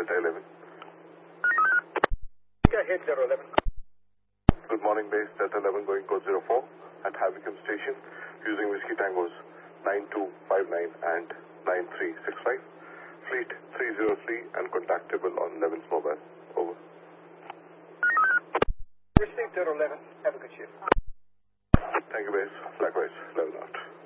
Delta 11. Hit 011. Good morning, base Delta 11 going code 04 at Havicum Station using Whiskey Tangos 9259 and 9365. Fleet 303 and contactable on 11's mobile. Over. Received 011. Have a good shift. Thank you, base. Likewise, 11 out.